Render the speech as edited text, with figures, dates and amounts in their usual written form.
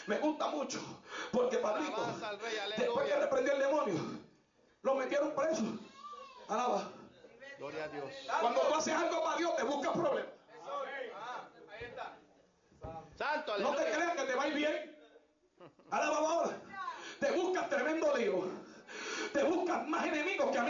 Me gusta mucho, porque Pablito, Alabanza al Rey, después que aleluya. reprendió el demonio, lo metieron preso. Alaba. Gloria a Dios. Cuando tú haces algo para Dios, te buscas problemas. Ahí está. Santo, No te aleluya. creas que te va a ir bien. Alaba ahora. Te buscas tremendo lío. Te buscas más enemigos que a mí.